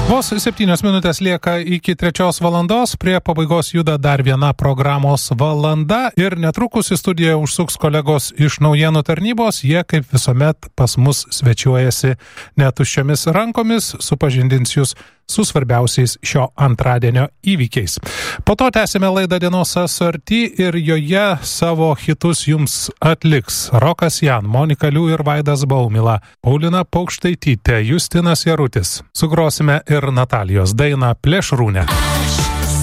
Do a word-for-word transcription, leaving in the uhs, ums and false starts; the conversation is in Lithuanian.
Vos septynios minutės lieka iki trečios valandos, prie pabaigos juda dar viena programos valanda ir netrukus į studiją užsuks kolegos iš naujienų tarnybos, jie kaip visuomet pas mus svečiuojasi netuščiomis rankomis, supažindins jūs su svarbiausiais šio antradienio įvykiais. Po to tęsime laidą Dienos Asorti ir joje savo hitus jums atliks Rokas Jan, Monika Liu ir Vaidas Baumila, Paulina Paukštaitytė, Justinas Jarutis. Sugrosime ir Natalijos dainą Plėšrūnę.